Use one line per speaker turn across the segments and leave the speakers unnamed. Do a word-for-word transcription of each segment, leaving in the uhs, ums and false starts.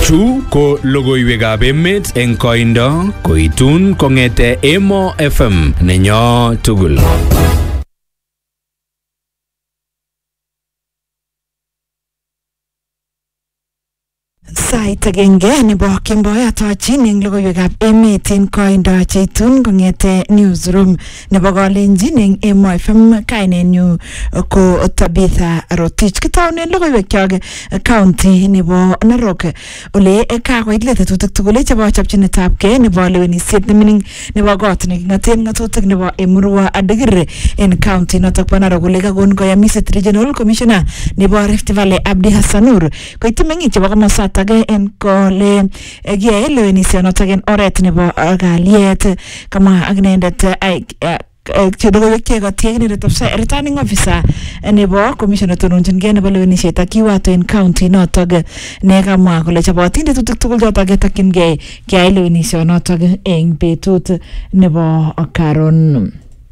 Chu ko logoiwekab emet eng koindo koitun kongete Emo F M nenyo tugul.
Sait agenge nebo kemboi atochin eng logoiwekab emet eng koindo cheitun kongete newsroom nebo Kalenjin eng Emo F M. Kainenyu ko Tabitha Rotich. Kitaunen logoiwekyok county nebo Narok ole kakoit tetutik tugul chebo chopchinetabgei nebo lewenisiet nemining nebo kot nekingaten ngatutik nebo Emurua Adigir en county notok bo Narok ole kakon koyamiset Regional Commissioner nebo Rift Valley Abdi Hassanur koitu meng'ik chebo komosata en kole giyae lewenisionotok en oret nebo kalyet kama agnendet logoiwek chekotiek inendet returning officer nebo commissioner tononjingei nebo lewenisiet ak kiwato en county notok ne kamwa kole chobotin tetutik tugul chotok ketokyingei keyai lewenisionotok en betut nebo karon.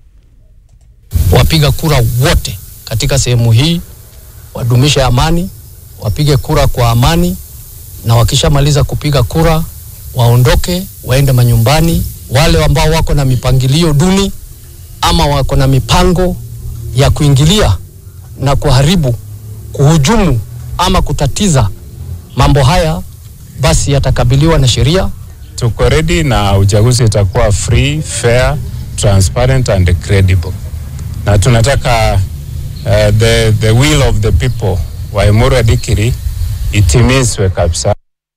Wapiga kura wote katika sehemu hii wadumishe amani, wapige kura kwa amani, na wakishamaliza kupiga kura waondoke waende manyumbani. Wale ambao wako na mipangilio duni ama wako na mipango ya kuingilia na kuharibu, kuhujumu ama kutatiza mambo haya, basi yatakabiliwa na sheria.
Tuko ready na uchaguzi itakuwa free, fair, transparent and credible. Na tunataka uh, the the will of the people wa Emurua Adigir itimizwe kabisa.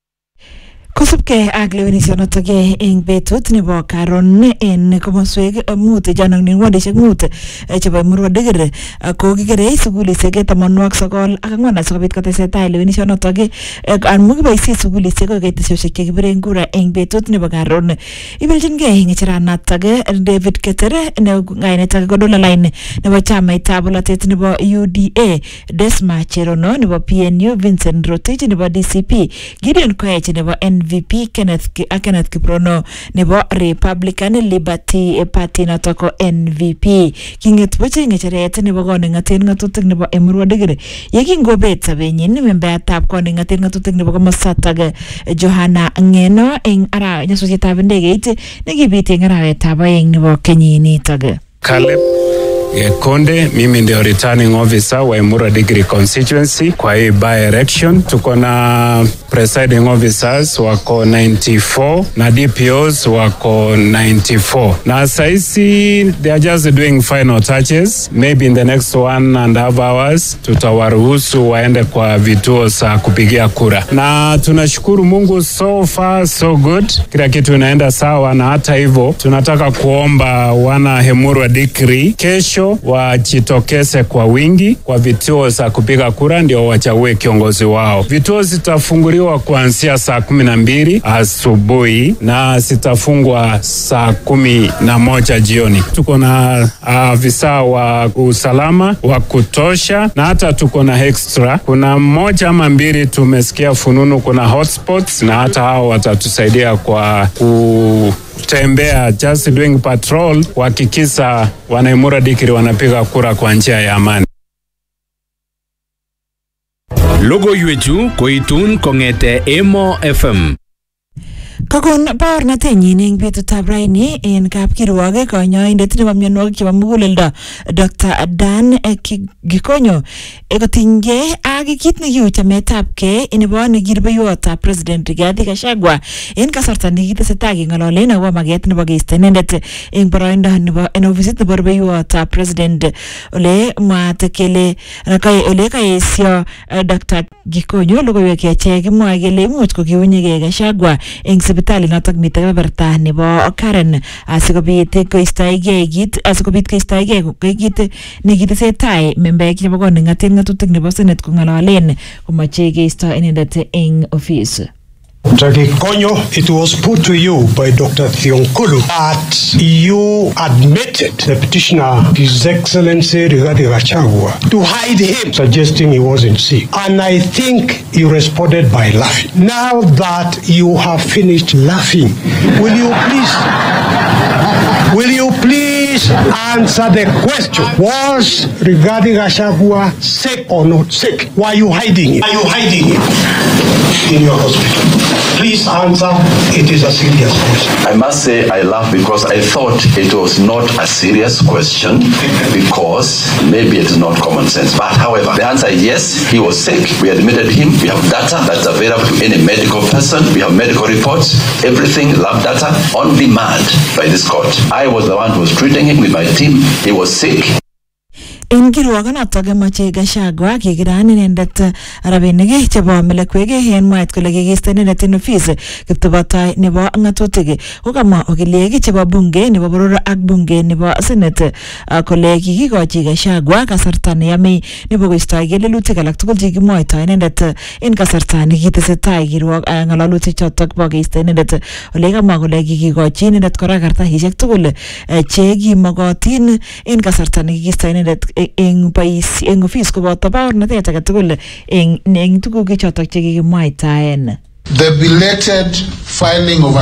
Kosubkei ak lewenisionotok eng betut nebo karon en komoswek mut janang ning wadishek mut chebo Emurua Adigir ko kikerei sugulisiek tamanwogik sogol ak ang'wan asikobit kotesetai lewenisionotok amu kiboisie sugulisiek ko ketesiosiek chekibiren kura eng betut nebo karon. Ibeljingei ng'echeranatok David Keter ne kainet ake ko Dollar Line nebo chamaitab bolotet nebo U D A, Desma Cherono nebo P N U, Vincent Rotich nebo D C P, Gideon Koech nebo N V P, Kenneth Kenneth Kiprono nebo Republican Liberty Party notok N V P. Kinget boche ngecheret nebo konengaten ngatutik nebo Emurua Adigir yekingobet sabenyin membeatab konengaten ngatutik nebo komosatak Johanna Ngeno eng ara nyasutietab ndegeit nekibit eng arawetab aeng nebo kenyinitok.
Caleb Konde, mimi ndio returning officer wa Emurua Adigir constituency kwa hii by election. Tuko na presiding officers wako ninety-four na D P Os wako ninety-four. Na saisi they are just doing final touches. Maybe in the next one and a half hours tutawaruhusu waende kwa vituo za kupigia kura. Na tunashukuru Mungu, so far so good. Kila kitu inaenda sawa, na hata hivyo tunataka kuomba wana Emurua Adigir kesho wajitokeze kwa wingi kwa vituo za kupiga kura ndio wachague kiongozi wao. Vituo zitafunguliwa kuanzia saa kumi na mbili asubuhi na zitafungwa saa kumi na moja jioni. Tuko na afisa wa usalama wa kutosha na hata tuko na extra. Kuna mmoja ama mbili tumesikia fununu kuna hotspots, na hata hao watatusaidia kwa ku tembea, just doing patrol kuhakikisha wana Emurua Adigir wanapiga kura kwa njia ya amani.
Logoiwechu koitun kongete Emo F M.
Kakon baornatenyin eng betutab raini en kapkirwok kanyoindet nebo mionwogik chebo muguleldo Doctor Dan Gikonyo ekotinygei ak kit nekiu chametabgei nebo nekirubeiwotab President Rigathi Gachagua en kasarta nekitesetai keng'ololen akobo maket nebo keisto inendet eng boroindo nebo en ofisit nebo rubeiwotab President ole mwaat kele ole kaesio Doctor Gikonyo logoiwek chekimwoe kele imuch kokiunyigei Gachagua eng sipitali notok mitei kebeberta nebo Karen asikobit koistoegei kit asikobit koistoegei kit nekitesetai membeek chebo konengaten ngatutik nebo Senate kong'ololen komache keisto inendet eng office.
Doctor Gikonyo, it was put to you by Doctor Thionkulu that you admitted the petitioner, His Excellency Rigathi Gachagua, to hide him, suggesting he wasn't sick. And I think you responded by laughing. Now that you have finished laughing, will you please, will you please Please answer the question. Was Rigathi Gachagua sick or not sick? Why are you hiding it? Are you hiding it in your hospital? Please answer. It is a serious question.
I must say I laugh because I thought it was not a serious question because maybe it is not common sense. But however, the answer is yes, he was sick. We admitted him. We have data that's available to any medical person. We have medical reports, everything, lab data on demand by this court. I was the one who was treating him with my team. He was sick.
En kirwoganotok mache Gachagua kikiran inendet rabinik chebo melekwege en mwaet kole kikiste inendet en office kiptobatai nebo ngatutik kokamwa okiliek chebo bunge nebo boror ak bunge nebo senate kole kikikochi Gachagua kasarta neyame nebo koistoi kelelutik alak tugul chekimwoitoi inendet en kasarta nekitesetai kirwog ngalalutik chotok bo keiste inendet ole kamwa kole kikikochi inendet kora kartasisiek tugul che kimokotin en kasarta nekikistoi inendet eng pais eng office koboto baornatet age tugul eng eng tuguk chotok che kikimwaitaen.
The belated filing of